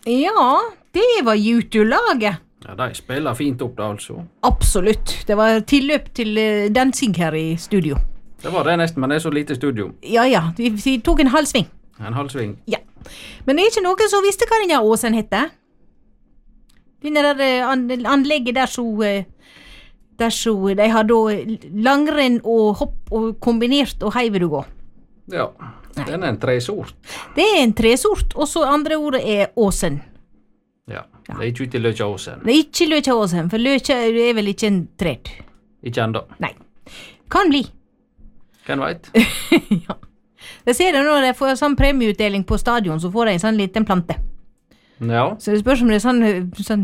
Ja, det var YouTube-laget. Ja, de spiller fint opp da, altså. Absolutt. Det var tilløp til dansing her i studio. Det var det nesten, men det er så lite studio. Ja, vi tok en halv sving. En halv sving. Ja. Men det er ikke noen som visste hva denne åsen heter. Denne der anlegget der så de har da langrenn og hopp og kombinert og hei vil du gå. Ja, den er en tresort. Det er en tresort, og så andre ordet er åsen. Ja, det er ikke ute i Løkjaåsen. Det er ikke Løkjaåsen, for Løkja er vel ikke en tred. Ikke enda. Nei. Kan bli. Hvem vet? Ja. Jeg ser det når jeg får sånn premieutdeling på stadion, så får jeg en sånn liten plante. Ja. Så det spørs om det er sånn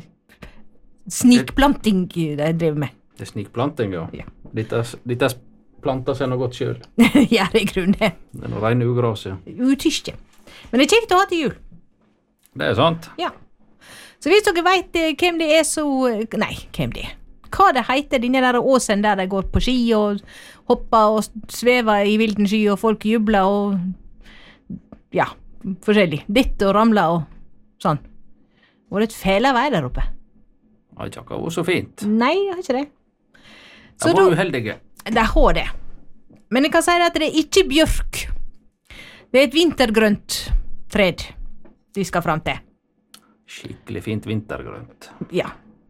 snikplanting de driver med. Det er snikplanting, ja. Ja. Dette planter seg noe godt selv. Ja, det er grunn det. Det er noe rene ugraset. Utyske. Men det er kjekt å ha til jul. Det er sant. Ja. Så hvis dere vet hvem det er så... Nei, hvem det er. Hva det heter, denne der åsen der de går på ski og hopper og svever i vilden sky og folk jubler og... Ja, forskjellig. Ditt og ramler og sånn. Og det er et fæle vei der oppe. Det har ikke akkurat vært så fint. Nei, jeg har ikke det. Det var uheldige. Det har det. Men jeg kan si at det er ikke bjørk. Det er et vintergrønt tred de skal fram til. Skikkelig fint vintergrønt. Ja.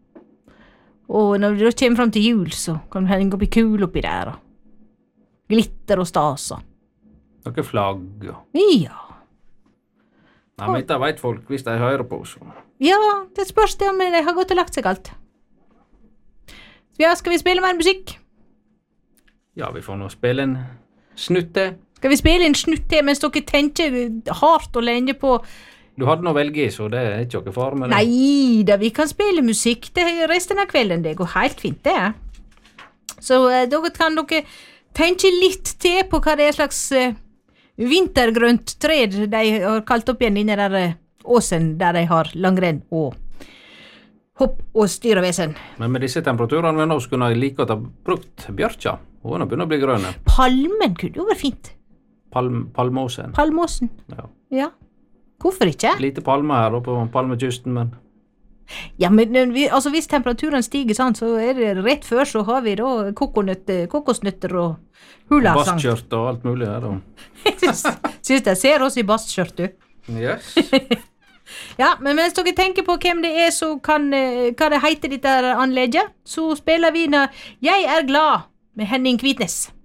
Og når du kommer fram til jul, så kan du henge opp i kul oppi der, og glitter og stas, og... Noen flagg, og... Ja. Nei, men dette vet folk hvis de hører på, så... Ja, det spørs det om de har gått og lagt seg alt. Ja, skal vi spille mer musikk? Ja, vi får nå spille en snutte. Skal vi spille en snutte mens dere tenker hardt og lenge på... Du hadde noe å velge i, så det er ikke noe far med det. Nei, da vi kan spille musikk til resten av kvelden. Det går helt fint, det. Så da kan dere tenke litt til på hva det er slags vintergrønt tred de har kalt opp igjen inne der åsen, der de har langrenn og hopp og styr og vesen. Men med disse temperaturene vi nå skulle jeg like å ha brukt bjørkja. Hun begynner å bli grønne. Palmen kunne jo vært fint. Palmåsen. Palmåsen. Ja. Ja. Hvorfor ikke? Lite palme her på palmekysten, men... Ja, men altså hvis temperaturen stiger sånn, så er det rett før så har vi da kokosnøtter og hulasang. Basskjørt og alt mulig her da. Synes jeg ser oss i basskjørt, du. Yes. Ja, men mens dere tenker på hvem det er så kan, hva det heter dette anlegget, så spiller vi når Jeg er glad med Henning Kvitnes.